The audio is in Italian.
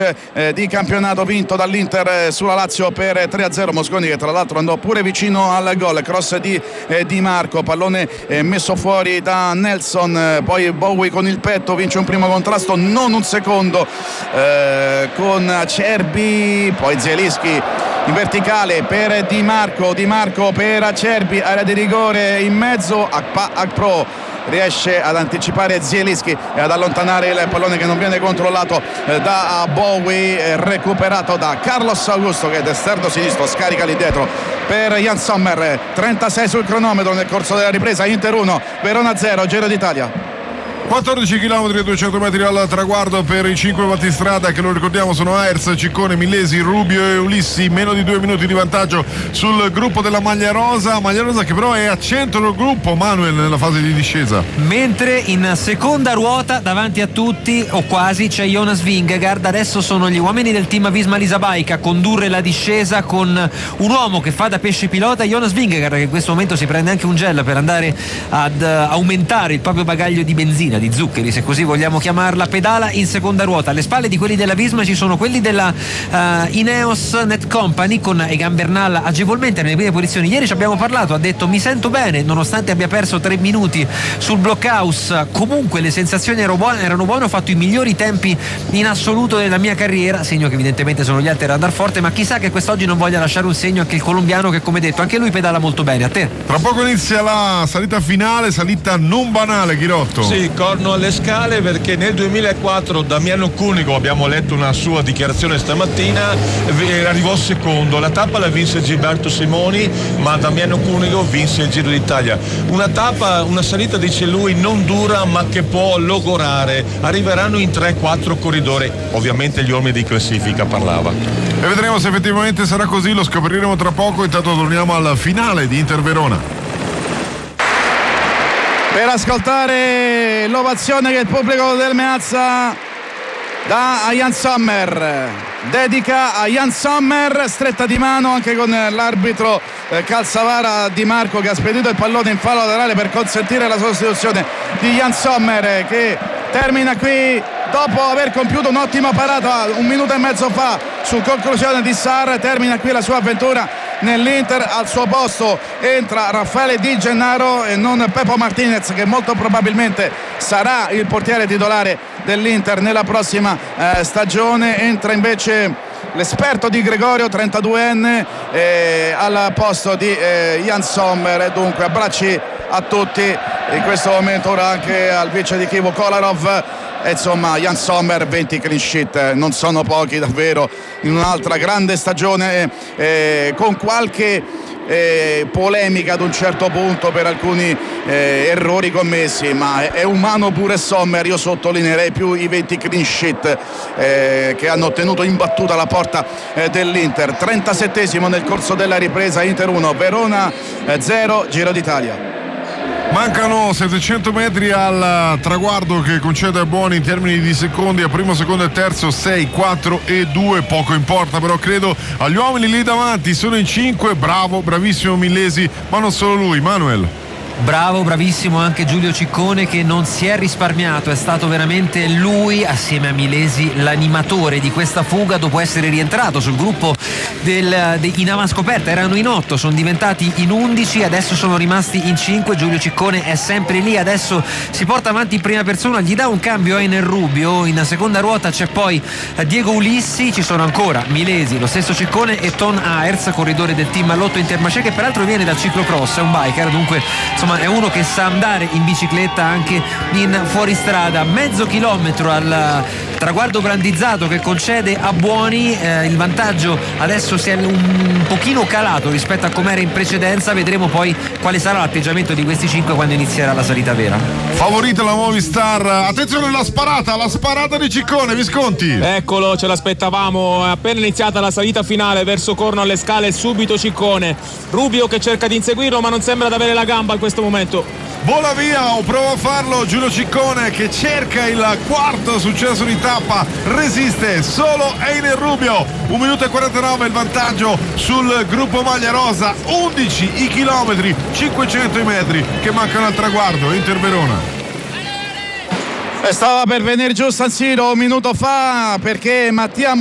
di campionato vinto dall'Inter sulla Lazio per 3-0. Mosconi che tra l'altro andò pure vicino al gol, cross di Marco, pallone messo fuori da Nelson, poi Bowie con il petto vince un primo contrasto, non un secondo, con Acerbi, poi Zielinski in verticale per Di Marco per Acerbi, area di rigore in mezzo, Akpro riesce ad anticipare Zielinski e ad allontanare il pallone che non viene controllato da Bowie, recuperato da Carlos Augusto che d'esterno sinistro scarica lì dietro per Jan Sommer. 36 sul cronometro nel corso della ripresa. Inter 1 Verona 0, Giro d'Italia. 14 km e 200 metri al traguardo per i 5 battistrada che lo ricordiamo sono Aers, Ciccone, Millesi, Rubio e Ulissi. Meno di 2 minuti di vantaggio sul gruppo della maglia rosa che però è a centro del gruppo, Manuel, nella fase di discesa, mentre in seconda ruota davanti a tutti o quasi c'è Jonas Vingegaard. Adesso sono gli uomini del team Visma Lease-Bike a condurre la discesa con un uomo che fa da pesce pilota, Jonas Vingegaard, che in questo momento si prende anche un gel per andare ad aumentare il proprio bagaglio di benzina, di zuccheri se così vogliamo chiamarla. Pedala in seconda ruota. Alle spalle di quelli della Visma ci sono quelli della Ineos Net Company con Egan Bernal agevolmente nelle prime posizioni. Ieri ci abbiamo parlato, ha detto mi sento bene nonostante abbia perso 3 minuti sul blockhouse, comunque le sensazioni erano buone, ho fatto i migliori tempi in assoluto della mia carriera, segno che evidentemente sono gli altri ad andare forte, ma chissà che quest'oggi non voglia lasciare un segno anche il colombiano che, come detto, anche lui pedala molto bene. A te? Tra poco inizia la salita finale, salita non banale, Ghirotto. Sì, corno alle scale perché nel 2004 Damiano Cunego, abbiamo letto una sua dichiarazione stamattina, arrivò secondo. La tappa la vinse Gilberto Simoni, ma Damiano Cunego vinse il Giro d'Italia. Una tappa, una salita, dice lui, non dura ma che può logorare. Arriveranno in 3-4 corridori, ovviamente gli uomini di classifica parlava. E vedremo se effettivamente sarà così, lo scopriremo tra poco. Intanto torniamo al finale di Inter Verona per ascoltare l'ovazione che il pubblico del Meazza dà a Jan Sommer, dedica a Jan Sommer, stretta di mano anche con l'arbitro Calzavara Di Marco che ha spedito il pallone in fallo laterale per consentire la sostituzione di Jan Sommer, che termina qui dopo aver compiuto un'ottima parata 1 minuto e mezzo fa su conclusione di Sarr. Termina qui la sua avventura nell'Inter. Al suo posto entra Raffaele Di Gennaro e non Pepo Martinez, che molto probabilmente sarà il portiere titolare dell'Inter nella prossima stagione. Entra invece l'esperto Di Gregorio, 32enne, al posto di Jan Sommer. E dunque abbracci a tutti in questo momento, ora anche al vice di Kivo Kolarov. Insomma, Jan Sommer, 20 clean sheet, non sono pochi davvero in un'altra grande stagione, con qualche polemica ad un certo punto per alcuni errori commessi, ma è umano pure Sommer. Io sottolineerei più i 20 clean sheet che hanno ottenuto in battuta la porta dell'Inter. 37esimo nel corso della ripresa, Inter 1 Verona 0, Giro d'Italia. Mancano 700 metri al traguardo che concede a buoni in termini di secondi, a primo, secondo e terzo 6, 4 e 2, poco importa però credo agli uomini lì davanti, sono in 5, bravissimo Millesi, ma non solo lui, Manuel. Bravissimo anche Giulio Ciccone, che non si è risparmiato, è stato veramente lui assieme a Millesi l'animatore di questa fuga dopo essere rientrato sul gruppo in avanscoperta. Erano in 8, sono diventati in 11, adesso sono rimasti in 5. Giulio Ciccone è sempre lì, adesso si porta avanti in prima persona, gli dà un cambio a Enel Rubio, in seconda ruota c'è poi Diego Ulissi, ci sono ancora Millesi, lo stesso Ciccone e Ton Aers, corridore del team Lotto Intermarché, che peraltro viene dal ciclocross, è un biker, dunque insomma è uno che sa andare in bicicletta anche in fuoristrada. Mezzo chilometro al traguardo brandizzato che concede a buoni, il vantaggio adesso si è un pochino calato rispetto a com'era in precedenza. Vedremo poi quale sarà l'atteggiamento di questi 5 quando inizierà la salita vera. Favorita la Movistar, attenzione la sparata di Ciccone, Visconti. Eccolo, ce l'aspettavamo, è appena iniziata la salita finale verso Corno alle Scale, subito Ciccone, Rubio che cerca di inseguirlo ma non sembra ad avere la gamba in questo momento. Vola via o prova a farlo Giulio Ciccone, che cerca il quarto successo di tappa, resiste solo Enel Rubio. 1 minuto e 49 il vantaggio sul gruppo maglia rosa, 11 i chilometri, 500 i metri che mancano al traguardo. Inter Verona. Stava per venire giù San Siro un minuto fa perché Mattia